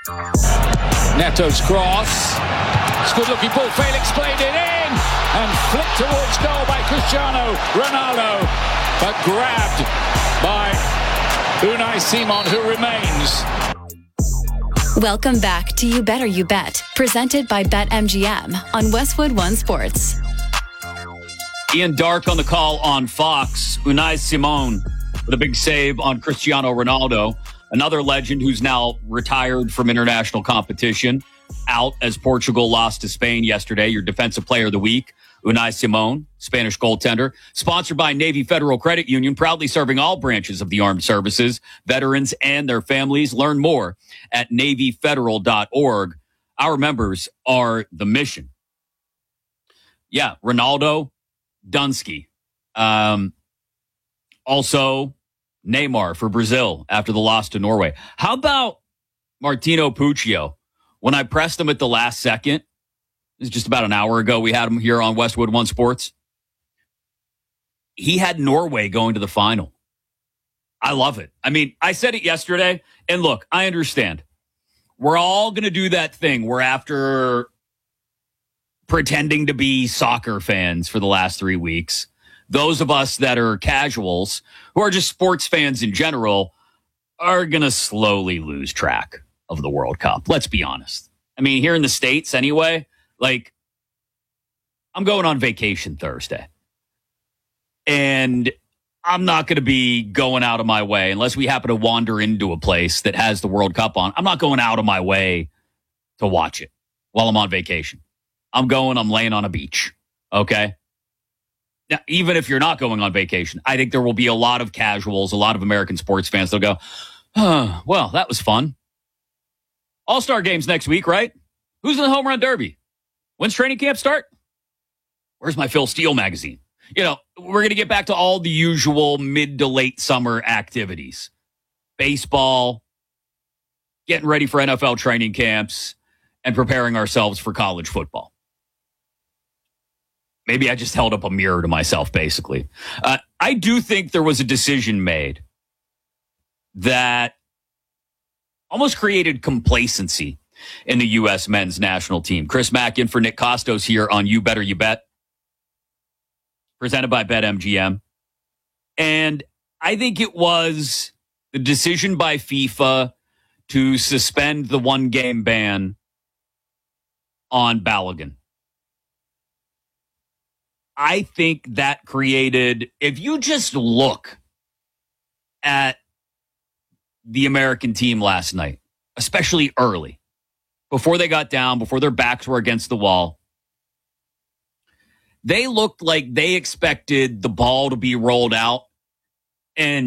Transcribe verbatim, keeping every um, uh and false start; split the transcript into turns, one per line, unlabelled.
Neto's cross. It's a good-looking ball. Felix played it in and flicked towards goal by Cristiano Ronaldo, but grabbed by Unai Simon, who remains.
Welcome back to You Better You Bet, presented by BetMGM on Westwood One Sports.
Ian Dark on the call on Fox. Unai Simon with a big save on Cristiano Ronaldo, another legend who's now retired from international competition, out as Portugal lost to Spain yesterday. Your defensive player of the week, Unai Simon, Spanish goaltender. Sponsored by Navy Federal Credit Union, proudly serving all branches of the armed services, veterans, and their families. Learn more at navy federal dot org. Our members are the mission. Yeah, Ronaldo, Dunsky. Um, also, Neymar for Brazil after the loss to Norway. How about Martino Puccio? When I pressed him at the last second, it was just about an hour ago, we had him here on Westwood One Sports. He had Norway going to the final. I love it. I mean, I said it yesterday, and look, I understand. We're all going to do that thing where after pretending to be soccer fans for the last three weeks, those of us that are casuals, who are just sports fans in general, are going to slowly lose track of the World Cup. Let's be honest. I mean, here in the States anyway, like, I'm going on vacation Thursday. And I'm not going to be going out of my way, unless we happen to wander into a place that has the World Cup on. I'm not going out of my way to watch it while I'm on vacation. I'm going, I'm laying on a beach. Okay? Now, even if you're not going on vacation, I think there will be a lot of casuals, a lot of American sports fans that'll go, oh, well, that was fun. All-Star games next week, right? Who's in the home run derby? When's training camp start? Where's my Phil Steele magazine? You know, we're going to get back to all the usual mid to late summer activities. Baseball, getting ready for N F L training camps, and preparing ourselves for college football. Maybe I just held up a mirror to myself, basically. Uh, I do think there was a decision made that almost created complacency in the U S men's national team. Chris Mack in for Nick Costos here on You Better You Bet, presented by BetMGM. And I think it was the decision by FIFA to suspend the one-game ban on Balogun. I think that created, if you just look at the American team last night, especially early, before they got down, before their backs were against the wall, they looked like they expected the ball to be rolled out and